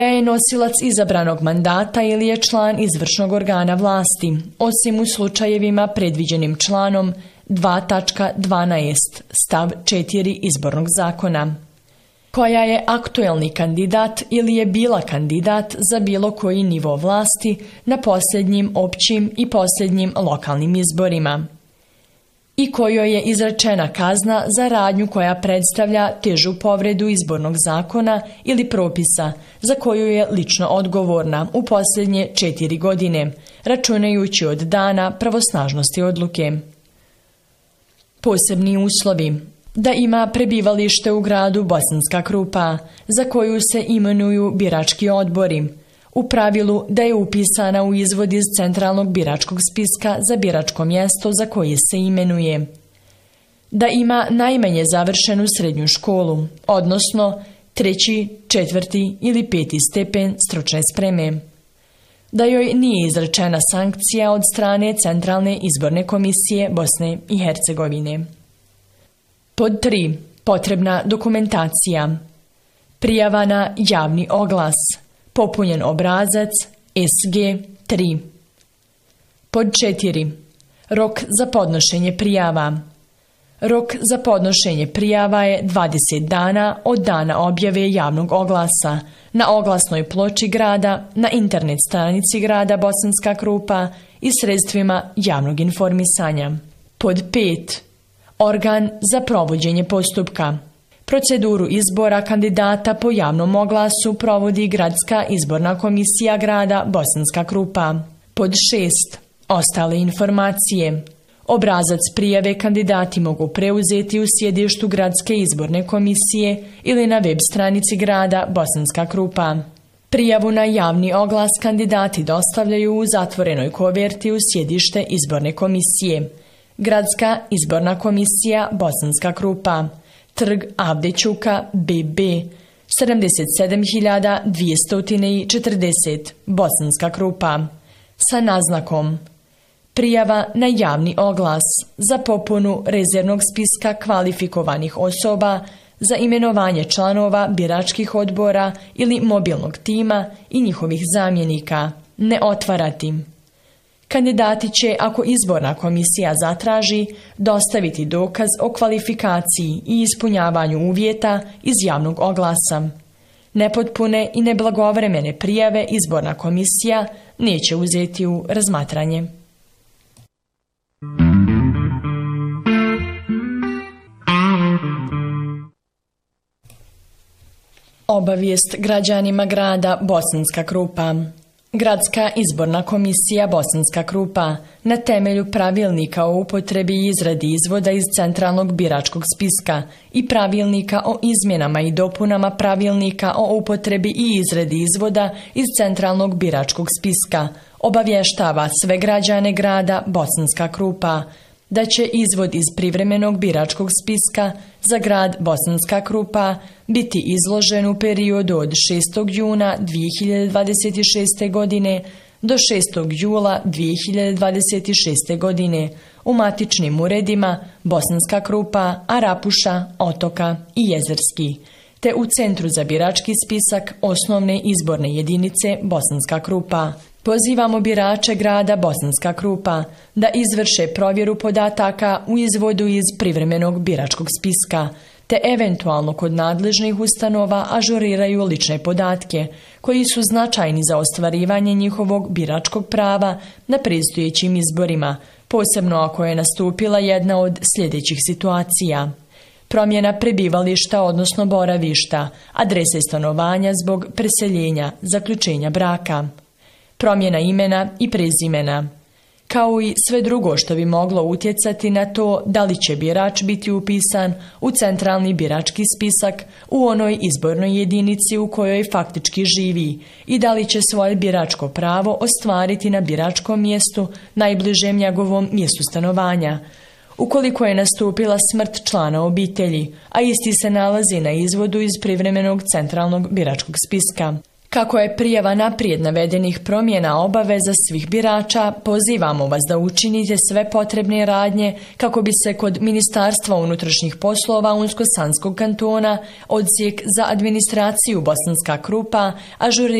je nosilac izabranog mandata ili je član izvršnog organa vlasti, osim u slučajevima predviđenim članom 2.12 stav 4 izbornog zakona. Koja je aktuelni kandidat ili je bila kandidat za bilo koji nivo vlasti na posljednjim općim i posljednjim lokalnim izborima. I kojoj je izrečena kazna za radnju koja predstavlja težu povredu izbornog zakona ili propisa za koju je lično odgovorna u posljednje 4 godine, računajući od dana pravosnažnosti odluke. Posebni uslovi: da ima prebivalište u gradu Bosanska Krupa, za koju se imenuju birački odbori, u pravilu da je upisana u izvod iz centralnog biračkog spiska za biračko mjesto za koje se imenuje, da ima najmanje završenu srednju školu, odnosno 3., 4. ili 5. stepen stručne spreme, da joj nije izrečena sankcija od strane Centralne izborne komisije Bosne i Hercegovine. Pod 3. Potrebna dokumentacija: prijava na javni oglas, popunjen obrazac SG3. Pod 4. Rok za podnošenje prijava. Rok za podnošenje prijava je 20 dana od dana objave javnog oglasa na oglasnoj ploči grada, na internet stranici grada Bosanska Krupa i sredstvima javnog informisanja. Pod 5. Organ za provođenje postupka. Proceduru izbora kandidata po javnom oglasu provodi Gradska izborna komisija grada Bosanska Krupa. Pod 6. Ostale informacije. Obrazac prijave kandidati mogu preuzeti u sjedištu Gradske izborne komisije ili na web stranici grada Bosanska Krupa. Prijavu na javni oglas kandidati dostavljaju u zatvorenoj koverti u sjedište izborne komisije. Gradska izborna komisija Bosanska Krupa, Trg Avde Ćuka, BB, 77.240, Bosanska Krupa, sa naznakom: prijava na javni oglas za popunu rezervnog spiska kvalifikovanih osoba za imenovanje članova biračkih odbora ili mobilnog tima i njihovih zamjenika, ne otvarati. Kandidati će, ako izborna komisija zatraži, dostaviti dokaz o kvalifikaciji i ispunjavanju uvjeta iz javnog oglasa. Nepotpune i neblagovremene prijave izborna komisija neće uzeti u razmatranje. Obavijest građanima grada Bosanska Krupa. Gradska izborna komisija Bosanska Krupa na temelju pravilnika o upotrebi i izradi izvoda iz centralnog biračkog spiska i pravilnika o izmjenama i dopunama pravilnika o upotrebi i izradi izvoda iz centralnog biračkog spiska obavještava sve građane grada Bosanska Krupa da će izvod iz privremenog biračkog spiska za grad Bosanska Krupa biti izložen u periodu od 6. juna 2026. godine do 6. jula 2026. godine u matičnim uredima Bosanska Krupa, Arapuša, Otoka i Jezerski, te u Centru za birački spisak osnovne izborne jedinice Bosanska Krupa. Pozivamo birače grada Bosanska Krupa da izvrše provjeru podataka u izvodu iz privremenog biračkog spiska, te eventualno kod nadležnih ustanova ažuriraju lične podatke, koji su značajni za ostvarivanje njihovog biračkog prava na predstojećim izborima, posebno ako je nastupila jedna od sljedećih situacija: promjena prebivališta odnosno boravišta, adrese stanovanja zbog preseljenja, zaključenja braka, promjena imena i prezimena, kao i sve drugo što bi moglo utjecati na to da li će birač biti upisan u centralni birački spisak u onoj izbornoj jedinici u kojoj faktički živi i da li će svoje biračko pravo ostvariti na biračkom mjestu najbližem njegovom mjestu stanovanja. Ukoliko je nastupila smrt člana obitelji, a isti se nalazi na izvodu iz privremenog centralnog biračkog spiska, Kako je prijava naprijed navedenih promjena obaveza svih birača, pozivamo vas da učinite sve potrebne radnje kako bi se kod Ministarstva unutrašnjih poslova Unsko-Sanskog kantona, Odsjek za administraciju Bosanska Krupa, ažurirala